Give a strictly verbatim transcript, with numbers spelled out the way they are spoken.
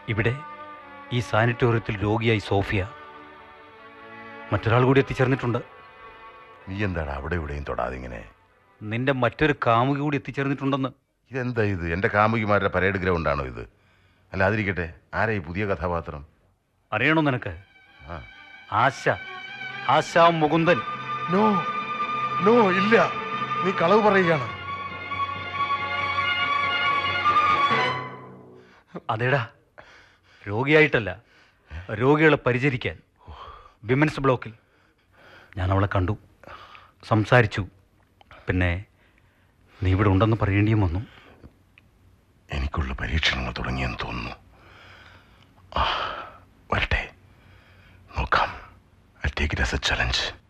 ഇവിടെ ഈ സാനിറ്റോറിയത്തിൽ രോഗിയായി സോഫിയ. മറ്റൊരാൾ കൂടി എത്തിച്ചേർന്നിട്ടുണ്ട്. നീ എന്താണ് അവിടെ ഇവിടെയും തൊടാതെ ഇങ്ങനെ? നിന്റെ മറ്റൊരു കാമുകി കൂടി എത്തിച്ചേർന്നിട്ടുണ്ടെന്ന്. ഇതെന്താ ഇത്? എൻ്റെ കാമുകിമാരുടെ പരേഡ് ഗ്രൗണ്ടാണോ ഇത്? അല്ല, അതിരിക്കട്ടെ, ആരാ ഈ പുതിയ കഥാപാത്രം? അറിയണോ നിനക്ക്? ആ, ആശ. ആശ മുകുന്ദൻ. നോ നോ, ഇല്ല, നീ കളവ് പറയുകയാണ്. അതേടാ, രോഗിയായിട്ടല്ല, രോഗികളെ പരിചരിക്കാൻ വിമൻസ് ബ്ലോക്കിൽ. ഞാൻ അവളെ കണ്ടു, സംസാരിച്ചു. പിന്നെ നീ ഇവിടെ ഉണ്ടെന്ന് പറയേണ്ടിയും വന്നു. എനിക്കുള്ള പരീക്ഷണങ്ങൾ തുടങ്ങിയെന്ന് തോന്നുന്നു. വരട്ടെ, നോക്കാം. I take it as A challenge.